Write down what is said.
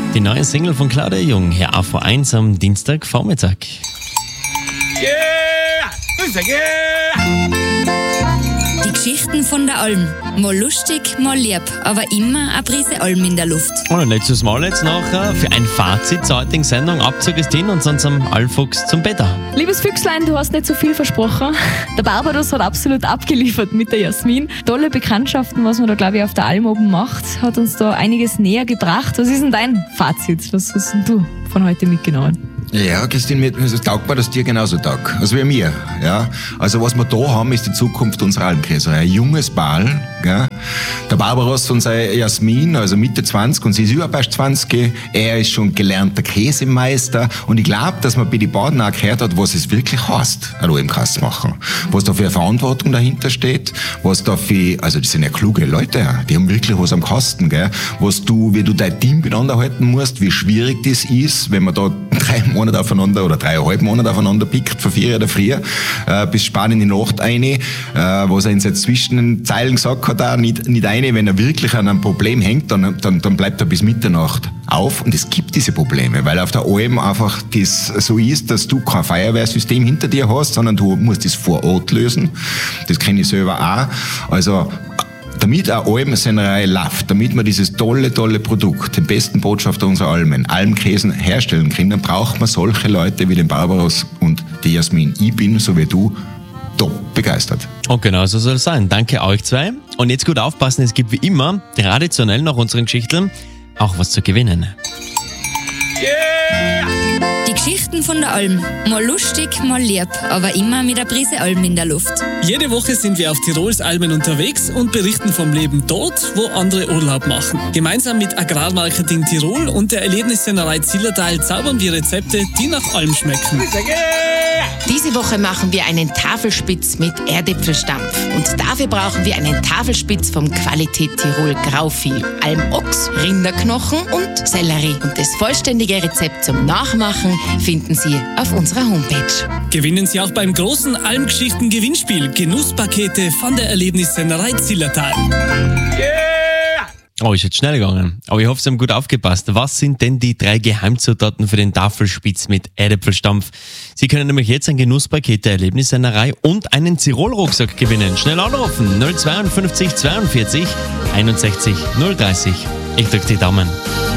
Die neue Single von Claudia Jung, hier auf V1 am Dienstagvormittag. Die Geschichten von der Alm. Mal lustig, mal lieb, aber immer eine Prise Alm in der Luft. Und letztes Mal jetzt noch für ein Fazit zur heutigen Sendung. Abzug ist hin und sonst am Almfuchs zum Bett. Liebes Füchslein, du hast nicht so viel versprochen. Der Barbados hat absolut abgeliefert mit der Jasmin. Tolle Bekanntschaften, was man da, glaube ich, auf der Alm oben macht, hat uns da einiges näher gebracht. Was ist denn dein Fazit? Was hast denn du von heute mitgenommen? Ja, Christine, es taugt mir, dass dir genauso taugt. Also wie mir. Ja. Also was wir da haben, ist die Zukunft unserer Almkäse. Ein junges Ball. Gell? Der Barbaros und seine Jasmin, also Mitte 20 und sie ist überfast 20. Er ist schon gelernter Käsemeister. Und ich glaube, dass man bei den Baden auch gehört hat, was es wirklich heißt, ein OM-Kass zu machen. Was da für eine Verantwortung dahinter steht. Was da für, also das sind ja kluge Leute, die haben wirklich was am Kasten. Gell? Wie du dein Team miteinander halten musst, wie schwierig das ist, wenn man da 3 Monate aufeinander oder 3,5 Monate aufeinander pickt, von 4 oder früher, bis spät in die Nacht rein, was er in seinen zwischen den Zeilen gesagt hat, auch nicht eine, wenn er wirklich an einem Problem hängt, dann bleibt er bis Mitternacht auf und es gibt diese Probleme, weil auf der Alm einfach das so ist, dass du kein Feuerwehrsystem hinter dir hast, sondern du musst das vor Ort lösen. Das kenne ich selber auch. Also damit eine Almsennerei läuft, damit wir dieses tolle Produkt, den besten Botschafter unserer Almen, Almkäsen herstellen können, dann braucht man solche Leute wie den Barbaros und die Jasmin. Ich bin, so wie du, top begeistert. Und genau so soll es sein. Danke euch zwei. Und jetzt gut aufpassen, es gibt wie immer, traditionell nach unseren Geschichten, auch was zu gewinnen. Die Geschichten von der Alm. Mal lustig, mal lieb, aber immer mit einer Prise Alm in der Luft. Jede Woche sind wir auf Tirols Almen unterwegs und berichten vom Leben dort, wo andere Urlaub machen. Gemeinsam mit Agrarmarketing Tirol und der Erlebnissennerei Zillertal zaubern wir Rezepte, die nach Alm schmecken. Diese Woche machen wir einen Tafelspitz mit Erdäpfelstampf. Und dafür brauchen wir einen Tafelspitz vom Qualität Tirol Grauvieh, Almochs, Rinderknochen und Sellerie. Und das vollständige Rezept zum Nachmachen finden Sie auf unserer Homepage. Gewinnen Sie auch beim großen Almgeschichten-Gewinnspiel Genusspakete von der Erlebnissennerei Zillertal. Oh, ist jetzt schnell gegangen. Aber ich hoffe, Sie haben gut aufgepasst. Was sind denn die 3 Geheimzutaten für den Tafelspitz mit Erdäpfelstampf? Sie können nämlich jetzt ein Genusspaket der Erlebnissennerei und einen Tirol-Rucksack gewinnen. Schnell anrufen 052 42 61 030. Ich drücke die Daumen.